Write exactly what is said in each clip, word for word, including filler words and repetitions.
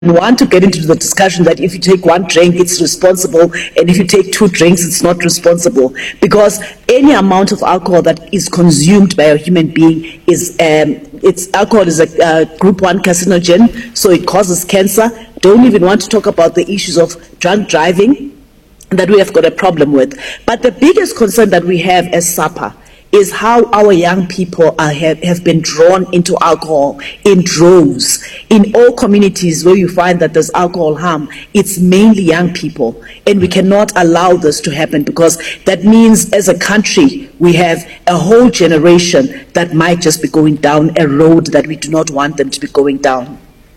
want to get into the discussion that if you take one drink, it's responsible, and if you take two drinks, it's not responsible. Because any amount of alcohol that is consumed by a human being is, um, it's alcohol is a uh, group one carcinogen, so it causes cancer. Don't even want to talk about the issues of drunk driving that we have got a problem with. But the biggest concern that we have as SAPA is how our young people are, have, have been drawn into alcohol in droves. In all communities where you find that there's alcohol harm, it's mainly young people. And we cannot allow this to happen, because that means as a country, we have a whole generation that might just be going down a road that we do not want them to be going down.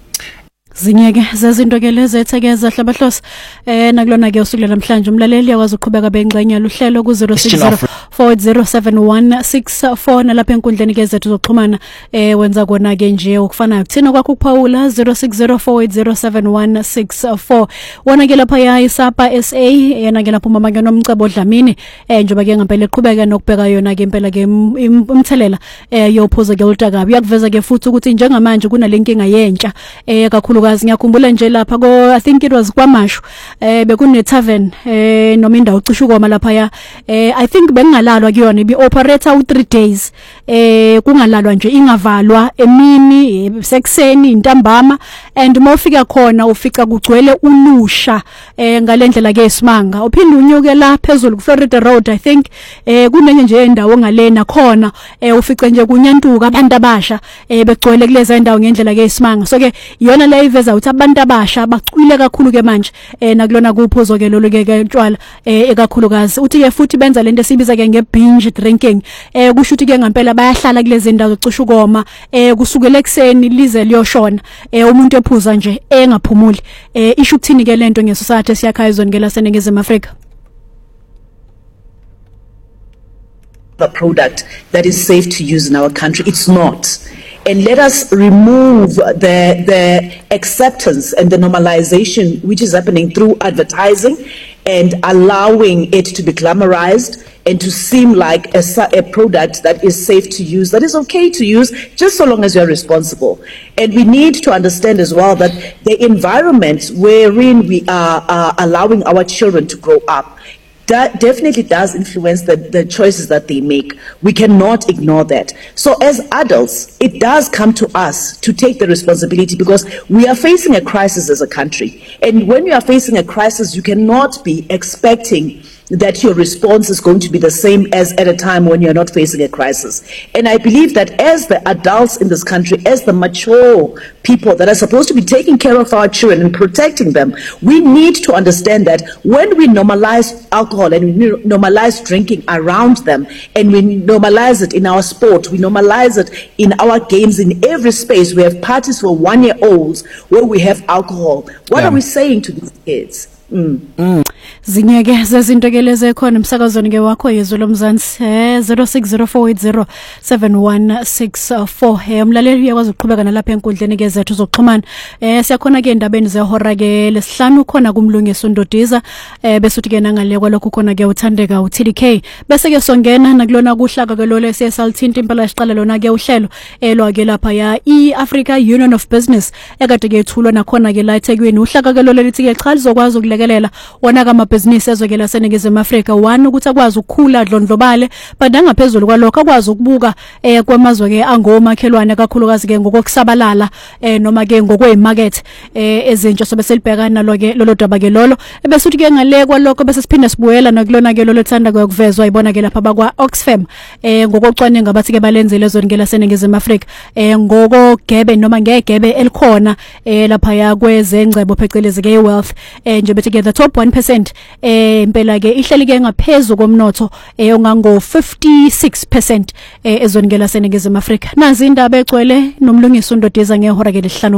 Zinyeke zezinto ke lezethekeza hlabahlosi eh nakulona ke usuku namhlanje umlaleli yakwazi ukuqhubeka bengxenye luhlelo ku zero six zero four eight zero seven one six four nalapha enkundleni ke zethu zokuxhumana eh wenza kona ke nje ukufana kuthina kwakho ukuphawula zero six zero four eight zero seven one six four wona ke lapha ya iSAPA S A yena ke lapha umama ke nomcebo Dlamini eh njoba ke ngempela eqhubeka nokubheka yona ke impela ke umthelela eh yophuza ke ulutakabi yakuveza ke futhi ukuthi njengamanje kunalenkinga yentsha eh kakhulu ngiyakhumbula nje lapha ko I think it was kwaMashu eh bekune tavern eh noma indawo cishe ukoma lapha ya eh I think bengalalwa kuyona ibi operator u three days eh kungalalwa nje ingavalwa emini sekuseni intambama and mawufika khona ufica kugcwele ulusha eh ngalendlela ke esimanga uphinde unyuke la phezulu ku Florida Road I think eh kunenye nje indawo ngalena khona eh ufice nje kunyantuka abantu abasha eh begcwele kulezi indawo ngendlela ke esimanga so ke yona le veza uthi abantu abasha bacwile kakhulu ke manje eh nakulona kuphuzo ke lolu ke utshwala eh ekakhulukazi uthi ke futhi benza lento esibiza ke nge binge drinking eh kusho ukuthi ke ngempela bayahlala kulezi ndawo zocisha ukoma eh kusukela ekseni lize liyoshona eh umuntu ephuza nje engaphumuli eh isho ukuthini ke lento ngesociety esiyakhaya izoni ke laseNingizimu Afrika. The product that is safe to use in our country, it's not. And let us remove the, the acceptance and the normalization which is happening through advertising and allowing it to be glamorized and to seem like a, a product that is safe to use, that is okay to use, just so long as you are responsible. And we need to understand as well that the environment wherein we are uh, allowing our children to grow up, that definitely does influence the, the choices that they make. We cannot ignore that. So as adults, it does come to us to take the responsibility, because we are facing a crisis as a country. And when you are facing a crisis, you cannot be expecting that your response is going to be the same as at a time when you're not facing a crisis. And I believe that as the adults in this country, as the mature people that are supposed to be taking care of our children and protecting them, we need to understand that when we normalize alcohol and we normalize drinking around them, and we normalize it in our sport, we normalize it in our games, in every space, we have parties for one-year-olds where we have alcohol. What yeah. are we saying to these kids? Mm. Mm. Zinyeke zezinto ke leze khona umsakazweni ke wakho yezwe lomzansi eh zero six zero four eight zero seven one six four eh umlaleli uyakwazi ukuqhubeka nalapha enkundleni ke zethu zokuxhumana eh siyakhona ke endabeni zehora ke lesihlanu khona kumlungiso Ndodiza eh bese uthi ke nangale kwalokho khona ke uthandeka u T D K bese ke songena nakulona kuhlaka ke lo lesesalthinta impela siqala lona ke uhlelo elwa ke lapha ya iAfrica Union of Business ekade ke ethulwa nakhona ke la eThekwini uhlaka ke lo lithi ke cha lizokwazi ukulekelela wona kama business ezokela seNingizimu Afrika one ukuthi akwazi ukukhula dlondlobale but nangaphezulu kwalokho akwazi ukubuka eh kwamazwe ke angomakhelwane kakhulukazi ke ngokusabalala eh noma ke ngokwemarket eh ezintsha sobe selibhekana lo ke lolo daba ke lolo bese uthi ke ngale kwalokho bese siphinda sibuyela nakulona ke lolo thanda kuyokuvezwa ibona ke lapha bakwa Oxfam eh ngokocwaninga bathi ke balenzele ezweni ke laseNingizimu Afrika eh ngokogebe noma ngegebe elikhona eh lapha ya kwezengcebo phecelezi ke wealth eh nje bethi ke the top one percent eh impela ke ihleli ke ngaphezulu komnotho eh ongango fifty-six percent eh ezweni ke laseNingizimu Afrika nazi indaba egcwele nomlungiso Ndodiza ngehora ke lesihlanu.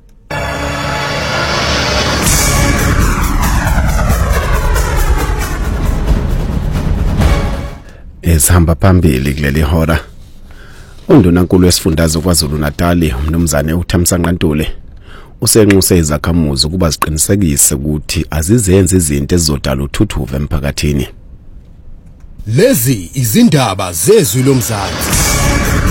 Esihamba phambili kuleli hora uNdunankulu wesifundazwe kwaZulu Natal umnumzane uThamsanqa Ntuli usenxuse izakhamuzi ukuba ziqinisekise ukuthi azizenze izinto ezizodala uthuthuva emphakathini. Lezi izindaba zezwi lomzansi.